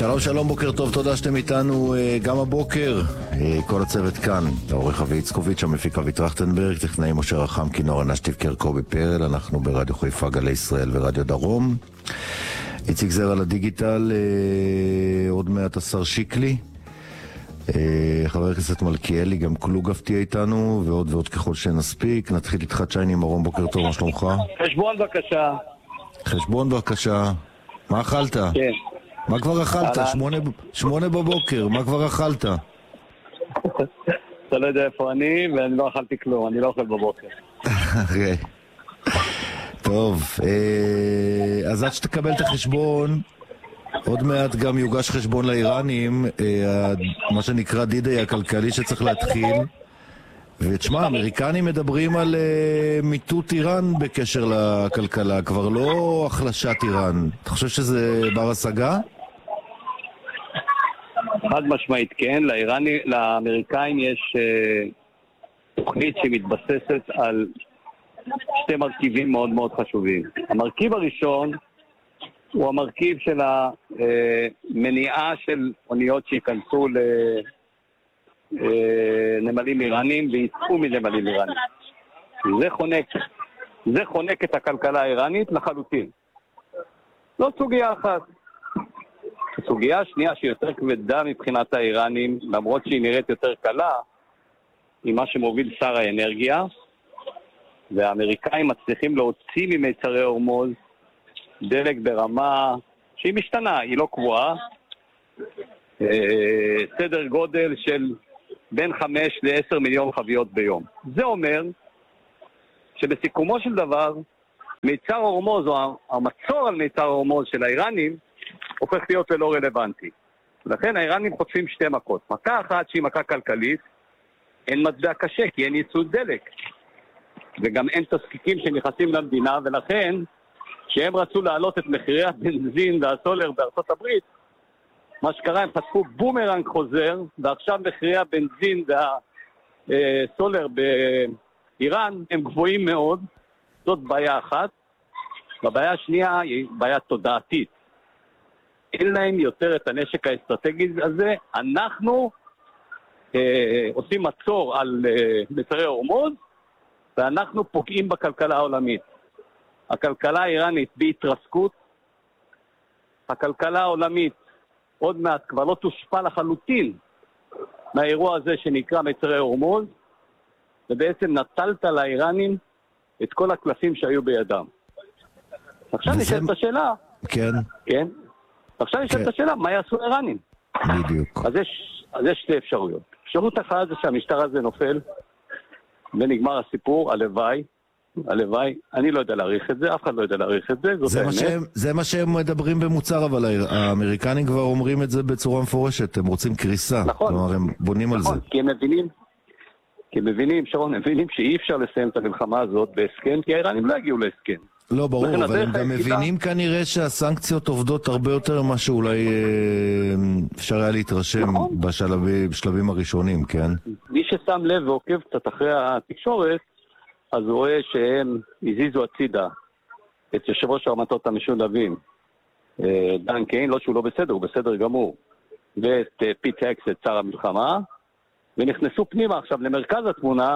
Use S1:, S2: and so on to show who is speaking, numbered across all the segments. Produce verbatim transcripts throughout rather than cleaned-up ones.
S1: שלום שלום, בוקר טוב, תודה שאתם איתנו גם הבוקר. כל הצוות כאן, העורך אבי יצקוביץ', המפיק אבי טרכטנברג, טכנאי משה רחם, כינור הנשטיב קרקובי פרל. אנחנו ברדיו חיפה, גלי ישראל ורדיו דרום. איציק זר על הדיגיטל, עוד מעט השר שיקלי, חבר הכנסת מלכיאלי, גם קלוגף תהיה איתנו, ועוד ועוד ככל שנספיק. נתחיל איתך צ'ייני מרום, בוקר טוב, מה שלומך?
S2: חשבון בבקשה.
S1: חשבון בבקשה. מה אכלת?
S2: כן.
S1: מה כבר אכלת? שמונה, שמונה בבוקר, מה כבר אכלת?
S2: אתה לא יודע איפה אני, ואני לא אכלתי כלום, אני לא אוכל בבוקר.
S1: אוקיי. טוב, אז עד שתקבל את החשבון, עוד מעט גם יוגש חשבון לאיראנים, מה שנקרא דידי הכלכלי שצריך להתחיל. ותשמע, האמריקנים מדברים על מיטוט איראן בקשר לכלכלה, כבר לא החלשת איראן. אתה חושב שזה בר השגה?
S2: חד משמעית כן, לאיראני, לאמריקאים יש uh, תוכנית שמתבססת על שתי מרכיבים מאוד מאוד חשובים. המרכיב הראשון הוא המרכיב של המניעה של אוניות שיכנסו לנמלים איראנים ויצאו מנמלים איראנים. זה חונק, זה חונק את הכלכלה האיראנית לחלוטין. לא סוגיה אחת. הסוגיה השנייה שהיא יותר כבדה מבחינת האיראנים, למרות שהיא נראית יותר קלה, היא מה שמוביל שר האנרגיה, והאמריקאים מצליחים להוציא ממיצרי הורמוז דלק ברמה שהיא משתנה, היא לא קבועה, סדר גודל של בין חמש לעשר מיליון חביות ביום. זה אומר שבסיכומו של דבר, מיצר הורמוז או המצור על מיצר הורמוז של האיראנים הופך להיות ללא רלוונטי. לכן האיראנים חוטפים שתי מכות. מכה אחת שהיא מכה כלכלית, אין מטבע קשה כי אין ייצוא דלק. וגם אין תזקיקים שנכנסים למדינה, ולכן כשהם רצו להעלות את מחירי הבנזין והסולר בארצות הברית, מה שקרה, הם חטפו בומרנג חוזר, ועכשיו מחירי הבנזין והסולר באיראן הם גבוהים מאוד. זאת בעיה אחת. והבעיה השנייה היא בעיה תודעתית. אין להם יותר את הנשק האסטרטגי הזה. אנחנו אה, עושים מצור על אה, מצרי הורמוז, ואנחנו פוגעים בכלכלה העולמית. הכלכלה האיראנית בהתרסקות, הכלכלה העולמית עוד מעט כבר לא תושפע לחלוטין מהאירוע הזה שנקרא מצרי הורמוז, ובעצם נטלת לאיראנים את כל הקלפים שהיו בידם. עכשיו נשאלת את השאלה.
S1: כן.
S2: כן. עכשיו נשאלת את השאלה, מה יעשו האיראנים?
S1: בדיוק.
S2: אז יש, אז יש שתי אפשרויות. אפשרות אחת זה שהמשטר הזה נופל, ונגמר הסיפור, הלוואי, הלוואי, אני לא יודע להעריך את זה, אף אחד לא יודע להעריך את זה, זאת
S1: זה,
S2: האמת.
S1: מה שהם, זה מה שהם מדברים במוצר, אבל האמריקנים כבר אומרים את זה בצורה מפורשת, הם רוצים קריסה,
S2: נכון.
S1: כלומר הם בונים
S2: נכון,
S1: על זה.
S2: כי הם מבינים, כי הם מבינים, שרון, הם מבינים שאי אפשר לסיים את המלחמה הזאת בהסכם, כי האיראנים לא יגיעו להסכם.
S1: לא, ברור, אבל הם גם
S2: היחידה...
S1: מבינים כנראה שהסנקציות עובדות הרבה יותר ממה שאולי אה, אפשר היה להתרשם
S2: נכון.
S1: בשלבי, בשלבים הראשונים, כן?
S2: מי ששם לב ועוקב קצת אחרי התקשורת, אז הוא רואה שהם הזיזו הצידה את יושב ראש המטות המשולבים, דן קיין, לא שהוא לא בסדר, הוא בסדר גמור, ואת פיט הקס, את שר המלחמה, ונכנסו פנימה עכשיו למרכז התמונה,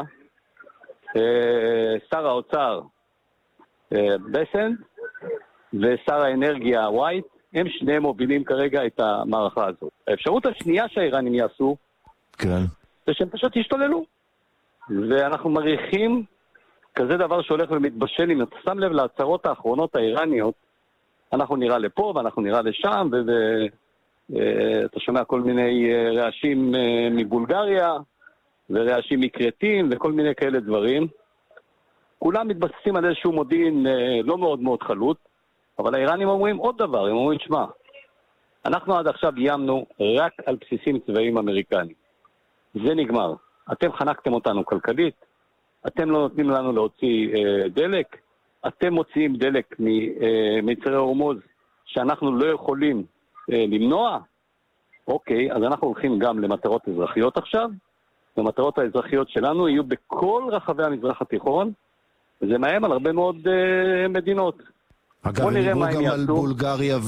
S2: שר האוצר בסן, ושר האנרגיה ווייט, הם שניהם מובילים כרגע את המערכה הזאת. האפשרות השנייה שהאיראנים יעשו,
S1: כן.
S2: זה שהם פשוט ישתוללו. ואנחנו מריחים כזה דבר שהולך ומתבשל, אם אתה שם לב להצהרות האחרונות האיראניות, אנחנו נראה לפה ואנחנו נראה לשם, ואתה שומע כל מיני רעשים מבולגריה, ורעשים מקרטים, וכל מיני כאלה דברים. כולם מתבססים על איזשהו מודיעין לא מאוד מאוד חלוט, אבל האיראנים אומרים עוד דבר, הם אומרים, שמה, אנחנו עד עכשיו איימנו רק על בסיסים צבאיים אמריקניים. זה נגמר. אתם חנקתם אותנו כלכלית, אתם לא נותנים לנו להוציא אה, דלק, אתם מוציאים דלק ממצרי הורמוז שאנחנו לא יכולים אה, למנוע, אוקיי, אז אנחנו הולכים גם למטרות אזרחיות עכשיו, והמטרות האזרחיות שלנו יהיו בכל רחבי המזרח התיכון, וזה מאיים על הרבה מאוד אה, מדינות.
S1: אגב,
S2: בוא נראה
S1: דיברו
S2: מה הם
S1: גם על
S2: יעשו.
S1: בולגריה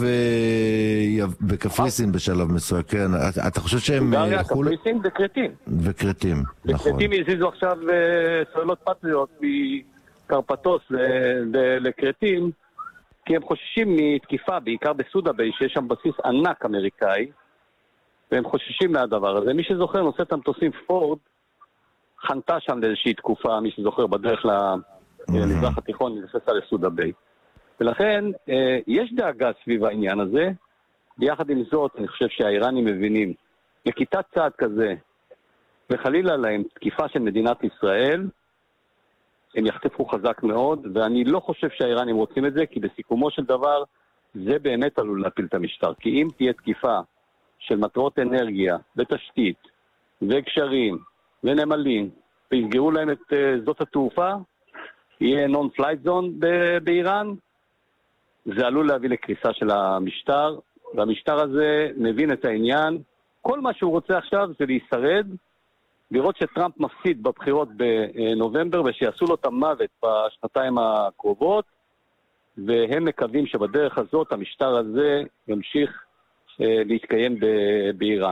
S1: וקפריסין בשלב מסוים, כן. אתה, אתה חושב שהם...
S2: בולגריה,
S1: יכול...
S2: קפריסין וקרטים.
S1: וקרטים, נכון.
S2: וקרטים הזיזו עכשיו סוללות פטריות מקרפטוס לקרטים, כי הם חוששים מתקיפה, בעיקר בסודה ביי, שיש שם בסיס ענק אמריקאי, והם חוששים מהדבר הזה. מי שזוכר, נושא את המטוסים פורד, חנתה שם לאיזושהי תקופה, מי שזוכר, בדרך למזרח התיכון, נתפסה לסודה ביי. ולכן, יש דאגה סביב העניין הזה. ביחד עם זאת, אני חושב שהאיראנים מבינים, נקיטת צעד כזה, וחלילה להם תקיפה של מדינת ישראל, הם יחטפו חזק מאוד, ואני לא חושב שהאיראנים רוצים את זה, כי בסיכומו של דבר, זה באמת עלול להפיל את המשטר. כי אם תהיה תקיפה של מטרות אנרגיה, ותשתית, וקשרים, ונמלים, ויסגרו להם את שדות התעופה, יהיה non-flight zone באיראן, זה עלול להביא לקריסה של המשטר, והמשטר הזה מבין את העניין. כל מה שהוא רוצה עכשיו זה להישרד, לראות שטראמפ מפסיד בבחירות בנובמבר, ושיעשו לו את המוות בשנתיים הקרובות, והם מקווים שבדרך הזאת המשטר הזה ימשיך להתקיים באיראן.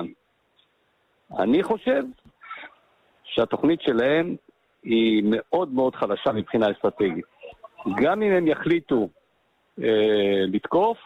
S2: אני חושב שהתוכנית שלהם היא מאוד מאוד חלשה מבחינה אסטרטגית. גם אם הם יחליטו אה, לתקוף,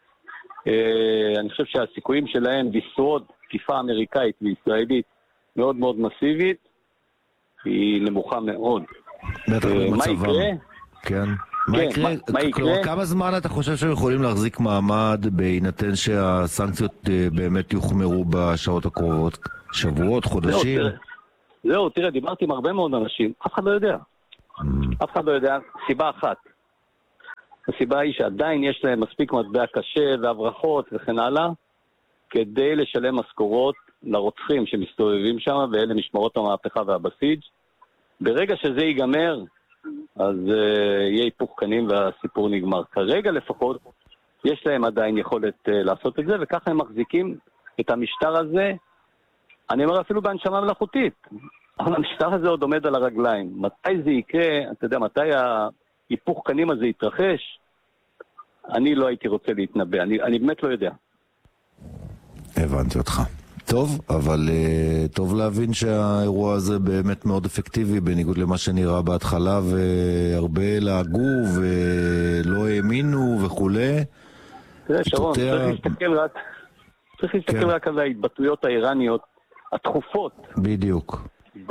S2: אה, אני חושב שהסיכויים שלהם לשרוד תקיפה אמריקאית וישראלית מאוד מאוד מסיבית, היא נמוכה מאוד.
S1: בטח
S2: אה, מה יקרה?
S1: כן.
S2: מה
S1: מה
S2: יקרה? מה יקרה?
S1: כמה זמן אתה חושב שהם יכולים להחזיק מעמד בהינתן שהסנקציות באמת יוחמרו בשעות הקרובות? שבועות, חודשים?
S2: זהו, תראה, דיברתי עם הרבה מאוד אנשים, אף אחד לא יודע. אף אחד לא יודע, סיבה אחת. הסיבה היא שעדיין יש להם מספיק מטבע קשה והברחות וכן הלאה, כדי לשלם משכורות לרוצחים שמסתובבים שם, ואלה משמרות המהפכה והבסיס. ברגע שזה ייגמר, אז uh, יהיה היפוך קנים והסיפור נגמר. כרגע לפחות, יש להם עדיין יכולת uh, לעשות את זה, וככה הם מחזיקים את המשטר הזה, אני אומר אפילו בהנשמה מלאכותית. אבל המשטר הזה עוד עומד על הרגליים. מתי זה יקרה, אתה יודע, מתי ההיפוך קנים הזה יתרחש, אני לא הייתי רוצה להתנבא, אני, אני באמת לא יודע.
S1: הבנתי אותך. טוב, אבל uh, טוב להבין שהאירוע הזה באמת מאוד אפקטיבי, בניגוד למה שנראה בהתחלה, והרבה להגו ולא האמינו וכולי.
S2: תראה, שרון, צריך להסתכל רק, צריך להסתכל רק על ההתבטאויות האיראניות, התכופות.
S1: בדיוק.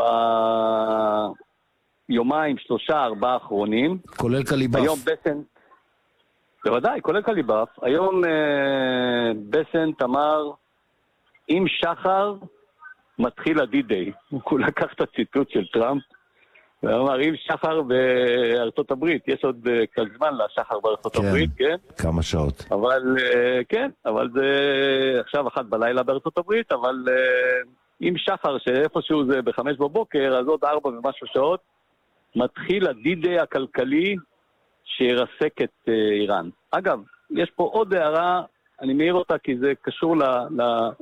S2: ביומיים, שלושה, ארבעה האחרונים.
S1: כולל קליבאף.
S2: היום בסנט, בוודאי, כולל קליבאף. היום אה, בסנט אמר, אם שחר מתחיל הדי-דיי. הוא לקח את הציטוט של טראמפ, ואמר, אם שחר בארצות הברית, יש עוד קל זמן לשחר בארצות כן, הברית, כן?
S1: כמה שעות.
S2: אבל, כן, אבל זה עכשיו אחת בלילה בארצות הברית, אבל אם שחר שאיפשהו זה בחמש בבוקר, אז עוד ארבע ומשהו שעות, מתחיל הדי-דיי הכלכלי שירסק את איראן. אגב, יש פה עוד הערה, אני מעיר אותה כי זה קשור ל... ל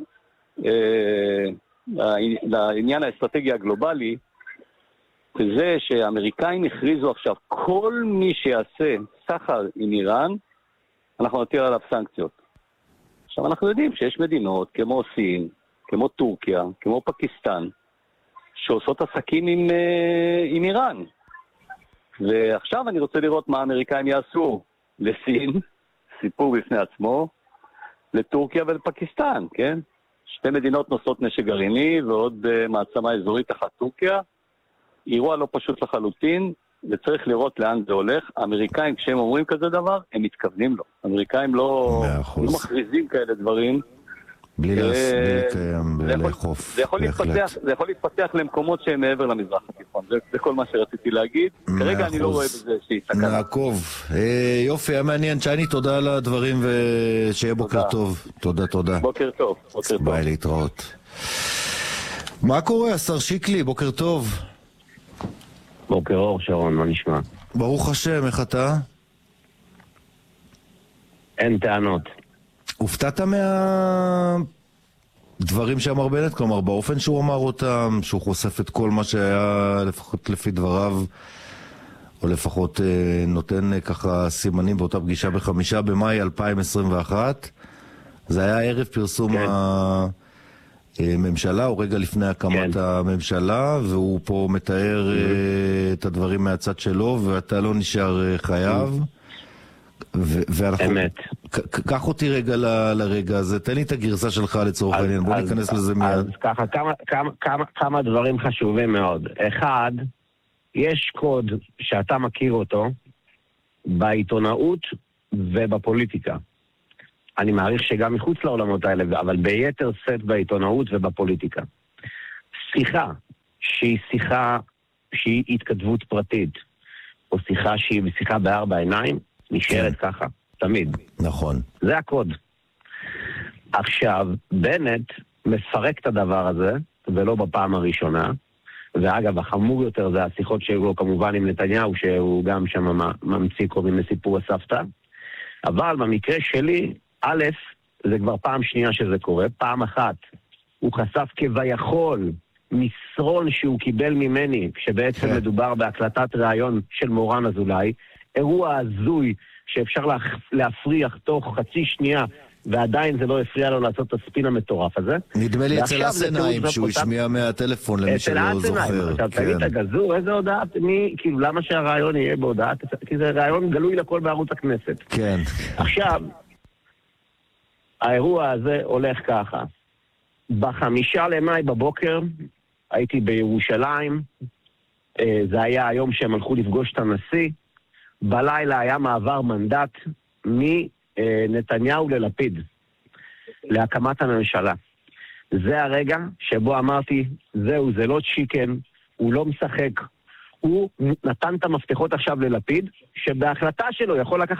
S2: לעניין האסטרטגי הגלובלי, זה שהאמריקאים הכריזו עכשיו, כל מי שיעשה סחר עם איראן, אנחנו נטיל עליו סנקציות. עכשיו אנחנו יודעים שיש מדינות כמו סין, כמו טורקיה, כמו פקיסטן, שעושות עסקים עם, עם איראן. ועכשיו אני רוצה לראות מה האמריקאים יעשו לסין, סיפור בפני עצמו, לטורקיה ולפקיסטן, כן? שתי מדינות נושאות נשק גרעיני ועוד uh, מעצמה אזורית אחת טורקיה. אירוע לא פשוט לחלוטין, וצריך לראות לאן זה הולך. האמריקאים, כשהם אומרים כזה דבר, הם מתכוונים לו. האמריקאים לא, לא מכריזים כאלה דברים.
S1: בלי לקיים, בלי לאכוף.
S2: זה יכול להתפתח, זה יכול להתפתח למקומות שהם מעבר למזרח התיכון. זה, זה כל מה שרציתי להגיד. כרגע אני לא רואה בזה שהיא סכנה.
S1: נעקוב. אה, יופי, היה מעניין. צ'ייני, תודה על הדברים ושיהיה בוקר טוב. תודה, תודה.
S2: בוקר טוב. בוקר טוב.
S1: ביי, להתראות. מה קורה, השר שיקלי? בוקר טוב.
S3: בוקר אור, שרון, מה נשמע?
S1: ברוך השם, איך אתה?
S3: אין טענות.
S1: הופתעת מהדברים שאמר בנט? כלומר, באופן שהוא אמר אותם, שהוא חושף את כל מה שהיה, לפחות לפי דבריו, או לפחות אה, נותן אה, ככה סימנים באותה פגישה בחמישה במאי אלפיים עשרים ואחת. זה היה ערב פרסום
S3: כן.
S1: הממשלה, או רגע לפני הקמת
S3: כן.
S1: הממשלה, והוא פה מתאר mm-hmm. אה, את הדברים מהצד שלו, ואתה לא נשאר אה, חייב. ו- ואנחנו...
S3: אמת.
S1: קח אותי רגע ל- לרגע הזה, תן לי את הגרסה שלך לצורך העניין, בוא
S3: אז,
S1: ניכנס
S3: אז,
S1: לזה מיד.
S3: אז ככה, כמה, כמה, כמה, כמה דברים חשובים מאוד. אחד, יש קוד שאתה מכיר אותו בעיתונאות ובפוליטיקה. אני מעריך שגם מחוץ לעולמות האלה, אבל ביתר סט בעיתונאות ובפוליטיקה. שיחה שהיא שיחה שהיא התכתבות פרטית, או שיחה שהיא שיחה בארבע עיניים, נשארת
S1: כן.
S3: ככה, תמיד.
S1: נכון.
S3: זה הקוד. עכשיו, בנט מפרק את הדבר הזה, ולא בפעם הראשונה, ואגב, החמור יותר זה השיחות שלו כמובן עם נתניהו, שהוא גם שם ממציא כל מיני סיפור הסבתא, אבל במקרה שלי, א', זה כבר פעם שנייה שזה קורה, פעם אחת, הוא חשף כביכול מסרון שהוא קיבל ממני, כשבעצם
S1: כן.
S3: מדובר בהקלטת ראיון של מורן אזולאי, אירוע הזוי שאפשר להפריח תוך חצי שנייה, ועדיין זה לא הפריע לו לעשות את הספין המטורף הזה.
S1: נדמה לי אצל הסנאים שהוא השמיע מהטלפון למי שלא זוכר.
S3: עכשיו תגיד, הגזור, איזה הודעת, מי, כאילו, למה שהרעיון יהיה בהודעת? כי זה רעיון גלוי לכל בערוץ הכנסת.
S1: כן.
S3: עכשיו, האירוע הזה הולך ככה. בחמישה למאי בבוקר, הייתי בירושלים, זה היה היום שהם הלכו לפגוש את הנשיא, בלילה היה מעבר מנדט מנתניהו ללפיד, להקמת הממשלה. זה הרגע שבו אמרתי, זהו, זה לא צ'יקן, הוא לא משחק, הוא נתן את המפתחות עכשיו ללפיד, שבהחלטה שלו יכול לקחת